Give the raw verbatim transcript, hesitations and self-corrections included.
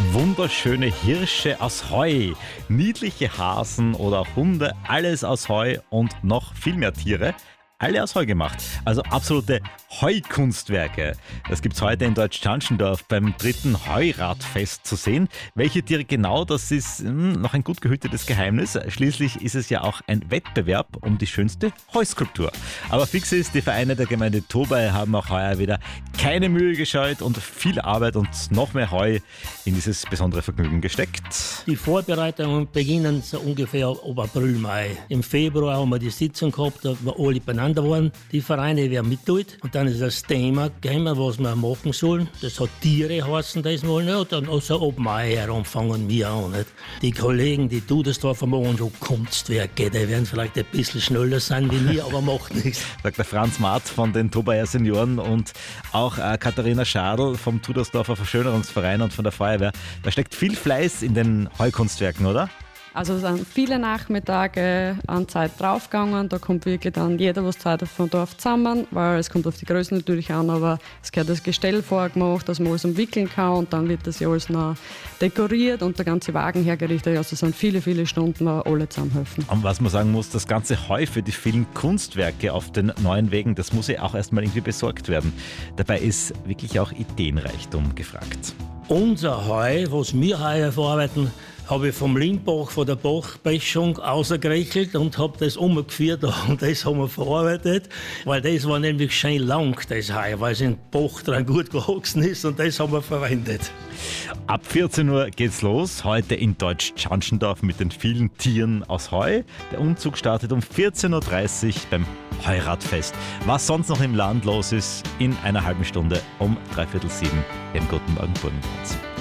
Wunderschöne Hirsche aus Heu, niedliche Hasen oder Hunde, alles aus Heu und noch viel mehr Tiere. Alle aus Heu gemacht. Also absolute Heukunstwerke. Das gibt's heute in Deutsch-Schanschendorf beim dritten Heuradfest zu sehen. Welche Tiere genau, das ist hm, noch ein gut gehütetes Geheimnis. Schließlich ist es ja auch ein Wettbewerb um die schönste Heuskulptur. Aber fix ist, die Vereine der Gemeinde Tobay haben auch heuer wieder keine Mühe gescheut und viel Arbeit und noch mehr Heu in dieses besondere Vergnügen gesteckt. Die Vorbereitungen beginnen so ungefähr ab April, Mai. Im Februar haben wir die Sitzung gehabt, da wir alle beieinander waren, die Vereine, wer mittut. Und dann ist das Thema gekommen, was wir machen sollen. Das hat Tiere heißen, das mal. Ja, dann also ab Mai herum fangen wir an. Nicht? Die Kollegen, die tun das da vom Morgen schon Kunstwerke, die werden vielleicht ein bisschen schneller sein wie wir, aber macht nichts. Sagt der Franz Maat von den Tobayer Senioren und auch äh, Katharina Schadl vom Tudersdorfer Verschönerungsverein und von der Feuerwehr. Da steckt viel Fleiß in den Heukunstwerken, oder? Also es sind viele Nachmittage an Zeit draufgegangen. Da kommt wirklich dann jeder, was Zeit hat, vom Dorf zusammen, weil es kommt auf die Größe natürlich an, aber es gehört das Gestell vorgemacht, dass man alles umwickeln kann und dann wird das ja alles noch dekoriert und der ganze Wagen hergerichtet. Also es sind viele, viele Stunden, wo alle zusammenhelfen. Und was man sagen muss, das ganze Heu für die vielen Kunstwerke auf den neuen Wegen, das muss ja auch erstmal irgendwie besorgt werden. Dabei ist wirklich auch Ideenreichtum gefragt. Unser Heu, was wir heuer verarbeiten, habe ich vom Lindbach, von der Bachböschung ausgerechelt und habe das umgeführt und das haben wir verarbeitet, weil das war nämlich schön lang, das Heu, weil es im Bach dran gut gewachsen ist und das haben wir verwendet. Ab vierzehn Uhr geht's los, heute in Deutsch-Schanschendorf mit den vielen Tieren aus Heu. Der Umzug startet um vierzehn Uhr dreißig beim Heuradfest. Was sonst noch im Land los ist, in einer halben Stunde um dreiviertel sieben. Einen guten Morgen, Burgenland.